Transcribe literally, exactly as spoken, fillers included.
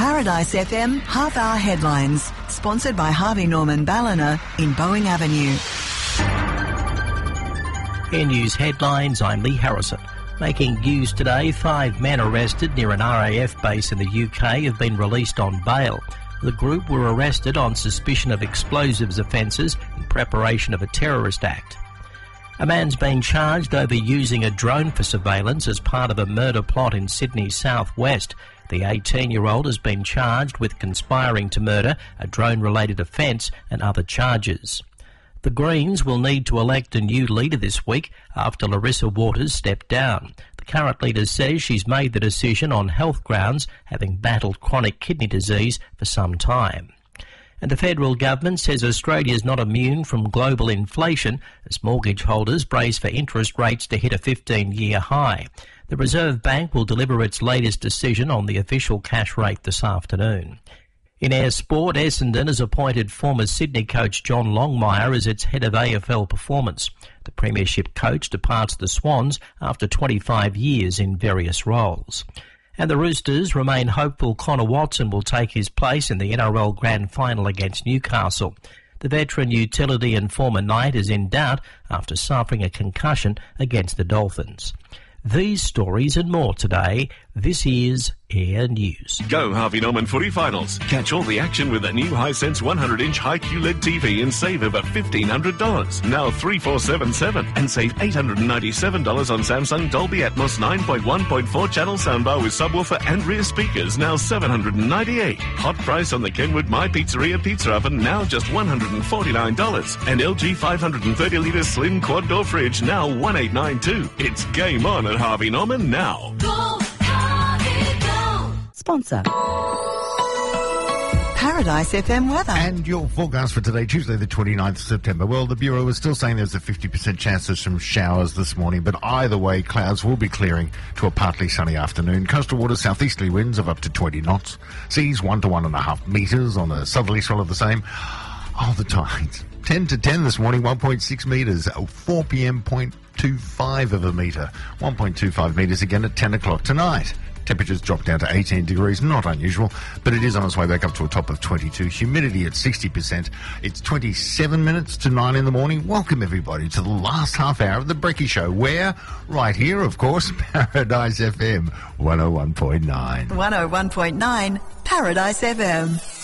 Paradise F M half-hour headlines, sponsored by Harvey Norman Ballina in Boeing Avenue. Air News headlines, I'm Lee Harrison. Making news today, five men arrested near an R A F base in the U K have been released on bail. The group were arrested on suspicion of explosives offences in preparation of a terrorist act. A man's been charged over using a drone for surveillance as part of a murder plot in Sydney's southwest. The eighteen-year-old has been charged with conspiring to murder, a drone-related offence and other charges. The Greens will need to elect a new leader this week after Larissa Waters stepped down. The current leader says she's made the decision on health grounds, having battled chronic kidney disease for some time. And the federal government says Australia is not immune from global inflation as mortgage holders brace for interest rates to hit a fifteen-year high. The Reserve Bank will deliver its latest decision on the official cash rate this afternoon. In Air Sport, Essendon has appointed former Sydney coach John Longmire as its head of A F L performance. The premiership coach departs the Swans after twenty-five years in various roles. And the Roosters remain hopeful Connor Watson will take his place in the N R L Grand Final against Newcastle. The veteran utility and former Knight is in doubt after suffering a concussion against the Dolphins. These stories and more today. This is Air News. Go Harvey Norman Footy Finals. Catch all the action with a new Hisense one hundred inch high-Q L E D T V and save over fifteen hundred dollars. Now three four seven seven and save eight hundred ninety-seven dollars on Samsung Dolby Atmos nine point one point four channel soundbar with subwoofer and rear speakers, now seven hundred ninety-eight dollars. Hot price on the Kenwood My Pizzeria pizza oven, now just one hundred forty-nine dollars. And L G five hundred thirty litre slim quad door fridge, now one thousand eight hundred ninety-two dollars. It's game on at Harvey Norman now. Go, Harvey, go. Sponsor. Paradise F M weather. And your forecast for today, Tuesday the twenty-ninth of September. Well, the Bureau is still saying there's a fifty percent chance of some showers this morning, but either way, clouds will be clearing to a partly sunny afternoon. Coastal waters, southeasterly winds of up to twenty knots. Seas one to one and a half metres on a southerly swell of the same. Oh, the tides. ten to ten this morning, one point six metres. four p.m, zero point two five of a metre. one point two five metres again at ten o'clock tonight. Temperatures drop down to eighteen degrees, not unusual, but it is on its way back up to a top of twenty-two. Humidity at sixty percent. It's twenty-seven minutes to nine in the morning. Welcome, everybody, to the last half hour of The Brekkie Show, where, right here, of course, Paradise F M one oh one point nine. one oh one point nine, Paradise F M.